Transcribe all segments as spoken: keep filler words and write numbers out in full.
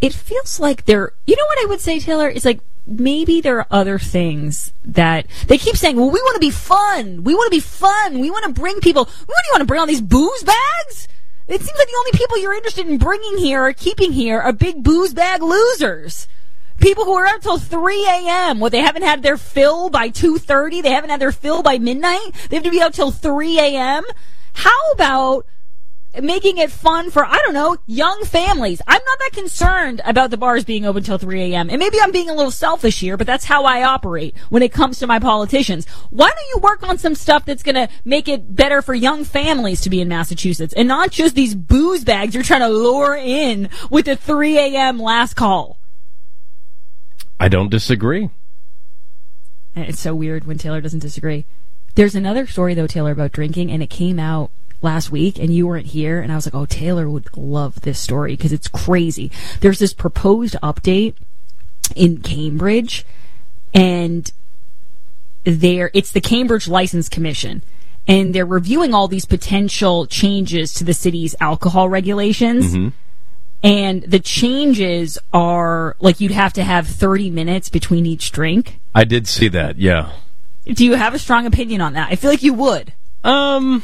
it feels like there, you know what I would say, Taylor? It's like, maybe there are other things that they keep saying, well, we want to be fun. We want to be fun. We want to bring people. What do you want to bring all these booze bags? It seems like the only people you're interested in bringing here or keeping here are big booze bag losers. People who are out till three a.m. Well, they haven't had their fill by two thirty. They haven't had their fill by midnight. They have to be out till three a.m. How about making it fun for, I don't know, young families? I'm not that concerned about the bars being open till three a.m. And maybe I'm being a little selfish here, but that's how I operate when it comes to my politicians. Why don't you work on some stuff that's going to make it better for young families to be in Massachusetts and not just these booze bags you're trying to lure in with the three a.m. last call? I don't disagree. It's so weird when Taylor doesn't disagree. There's another story, though, Taylor, about drinking, and it came out last week, and you weren't here, and I was like, oh, Taylor would love this story because it's crazy. There's this proposed update in Cambridge, and there it's the Cambridge License Commission, and they're reviewing all these potential changes to the city's alcohol regulations. Mm-hmm. And the changes are, like, you'd have to have thirty minutes between each drink. I did see that, yeah. Do you have a strong opinion on that? I feel like you would. Um...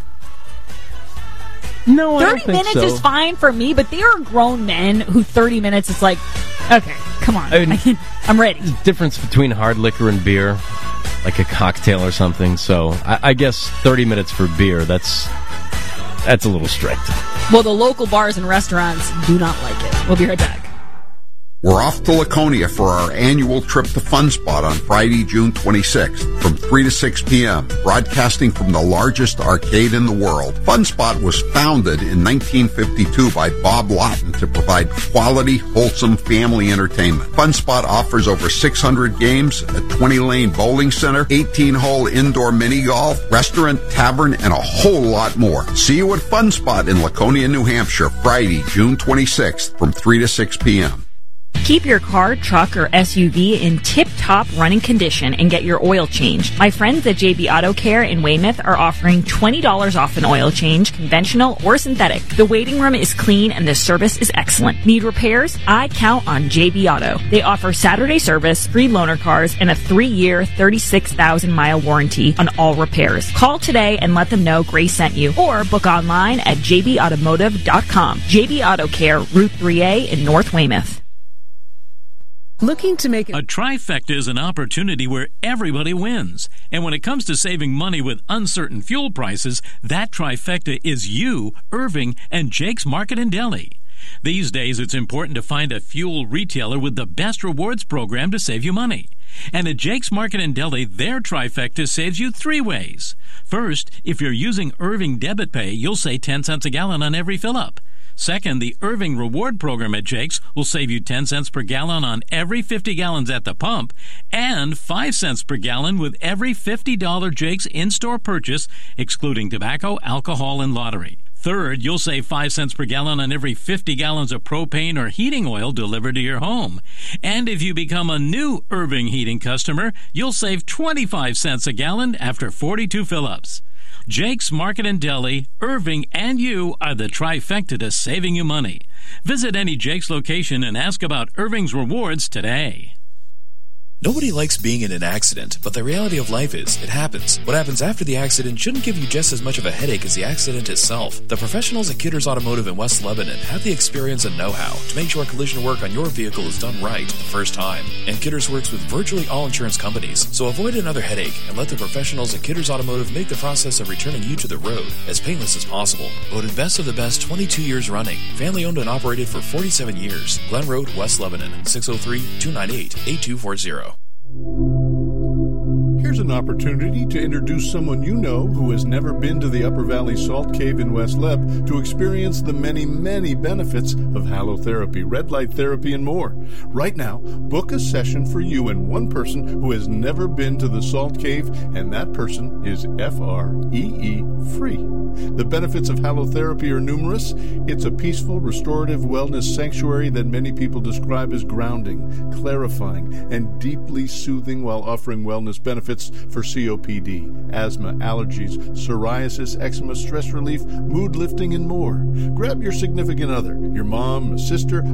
No, I don't thirty think minutes so. is fine for me, but there are grown men who thirty minutes is like, okay, come on. I mean, I can, I'm ready. There's a difference between hard liquor and beer, like a cocktail or something. So I, I guess thirty minutes for beer, that's that's a little strict. Well, the local bars and restaurants do not like it. We'll be right back. We're off to Laconia for our annual trip to Fun Spot on Friday, June twenty-sixth from three to six p.m., broadcasting from the largest arcade in the world. Fun Spot was founded in nineteen fifty-two by Bob Lawton to provide quality, wholesome family entertainment. Fun Spot offers over six hundred games, a twenty-lane bowling center, eighteen-hole indoor mini golf, restaurant, tavern, and a whole lot more. See you at Fun Spot in Laconia, New Hampshire, Friday, June twenty-sixth from three to six p.m. Keep your car, truck, or S U V in tip-top running condition and get your oil changed. My friends at J B Auto Care in Weymouth are offering twenty dollars off an oil change, conventional or synthetic. The waiting room is clean and the service is excellent. Need repairs? I count on J B Auto. They offer Saturday service, free loaner cars, and a three-year, thirty-six thousand mile warranty on all repairs. Call today and let them know Grace sent you, or book online at j b automotive dot com. J B Auto Care, Route three A in North Weymouth. Looking to make a trifecta is an opportunity where everybody wins. And when it comes to saving money with uncertain fuel prices, that trifecta is you, Irving, and Jake's Market and Deli. These days, it's important to find a fuel retailer with the best rewards program to save you money. And at Jake's Market and Deli, their trifecta saves you three ways. First, if you're using Irving Debit Pay, you'll save ten cents a gallon on every fill-up. Second, the Irving Reward Program at Jake's will save you ten cents per gallon on every fifty gallons at the pump and five cents per gallon with every fifty dollars Jake's in-store purchase, excluding tobacco, alcohol, and lottery. Third, you'll save five cents per gallon on every fifty gallons of propane or heating oil delivered to your home. And if you become a new Irving Heating customer, you'll save twenty-five cents a gallon after forty-two fill-ups. Jake's Market and Deli, Irving, and you are the trifecta to saving you money. Visit any Jake's location and ask about Irving's rewards today. Nobody likes being in an accident, but the reality of life is, it happens. What happens after the accident shouldn't give you just as much of a headache as the accident itself. The professionals at Kidders Automotive in West Lebanon have the experience and know-how to make sure collision work on your vehicle is done right the first time. And Kidders works with virtually all insurance companies, so avoid another headache and let the professionals at Kidders Automotive make the process of returning you to the road as painless as possible. Voted best of the best twenty-two years running. Family owned and operated for forty-seven years. Glen Road, West Lebanon, six oh three, two nine eight, eight two four zero. Here's an opportunity to introduce someone you know who has never been to the Upper Valley Salt Cave in West Leb to experience the many, many benefits of halotherapy, red light therapy, and more. Right now, book a session for you and one person who has never been to the Salt Cave, and that person is F R E E free. The benefits of halotherapy are numerous. It's a peaceful, restorative wellness sanctuary that many people describe as grounding, clarifying, and deeply soothing while offering wellness benefits for C O P D, asthma, allergies, psoriasis, eczema, stress relief, mood lifting, and more. Grab your significant other, your mom, a sister,